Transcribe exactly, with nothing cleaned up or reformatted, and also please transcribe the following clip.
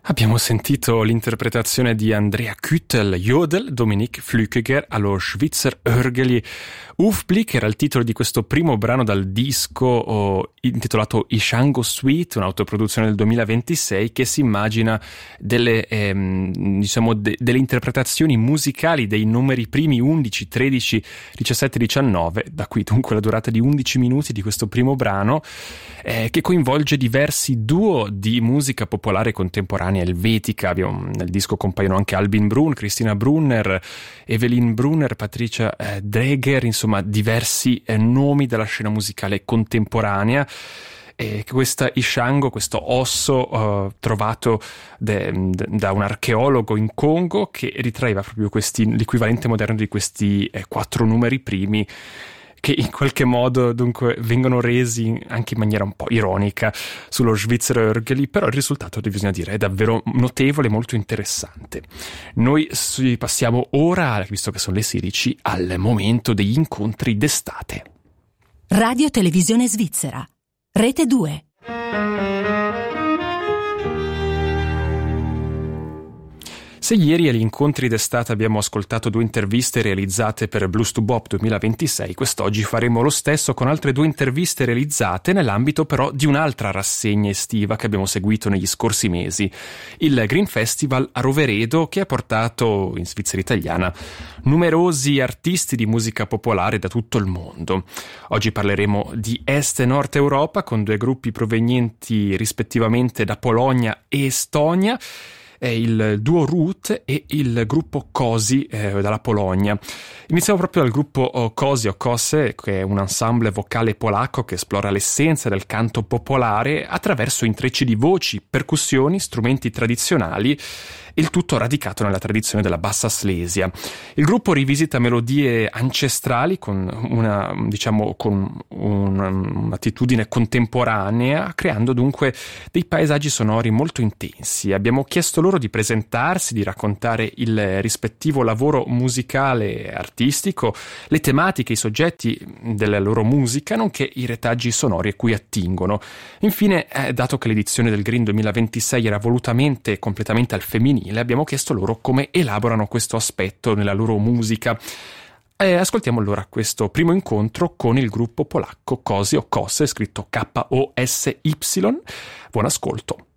Abbiamo sentito l'interpretazione di Andrea Küttel, Jodel, Dominique Flückiger allo Schweizer Örgeli Aufblick, era il titolo di questo primo brano dal disco oh, intitolato Ishango Suite, un'autoproduzione del duemilaventisei che si immagina delle, ehm, diciamo de- delle interpretazioni musicali dei numeri primi undici, tredici, diciassette, diciannove, da qui dunque la durata di undici minuti di questo primo brano eh, che coinvolge diversi duo di musica popolare contemporanea elvetica. Abbiamo, nel disco compaiono anche Albin Brun, Christina Brunner, Evelyn Brunner, Patricia eh, Dreger, insomma diversi eh, nomi della scena musicale contemporanea. E questa Ishango, questo osso uh, trovato de, de, da un archeologo in Congo che ritraeva proprio questi, l'equivalente moderno di questi eh, quattro numeri primi, che in qualche modo dunque vengono resi anche in maniera un po' ironica sullo Schweizer Örgeli, però il risultato, bisogna dire, è davvero notevole e molto interessante. Noi passiamo ora, visto che sono le sedici, al momento degli incontri d'estate. Radio Televisione Svizzera, Rete due. Se ieri agli incontri d'estate abbiamo ascoltato due interviste realizzate per Blues to Bop duemilaventisei, quest'oggi faremo lo stesso con altre due interviste realizzate nell'ambito però di un'altra rassegna estiva che abbiamo seguito negli scorsi mesi, il Green Festival a Roveredo, che ha portato in Svizzera italiana numerosi artisti di musica popolare da tutto il mondo. Oggi parleremo di Est e Nord Europa con due gruppi provenienti rispettivamente da Polonia e Estonia, è il duo Root e il gruppo Cosi eh, dalla Polonia. Iniziamo proprio dal gruppo Cosi o Kose, che è un ensemble vocale polacco che esplora l'essenza del canto popolare attraverso intrecci di voci, percussioni, strumenti tradizionali, il tutto radicato nella tradizione della Bassa Slesia. Il gruppo rivisita melodie ancestrali con una, diciamo, con una, un'attitudine contemporanea, creando dunque dei paesaggi sonori molto intensi. Abbiamo chiesto loro di presentarsi, di raccontare il rispettivo lavoro musicale e artistico, le tematiche, i soggetti della loro musica, nonché i retaggi sonori a cui attingono. Infine, eh, dato che l'edizione del Green duemilaventisei era volutamente e completamente al femminile, abbiamo chiesto loro come elaborano questo aspetto nella loro musica. E ascoltiamo allora questo primo incontro con il gruppo polacco Cosi o Kose, scritto K O S Y. Buon ascolto.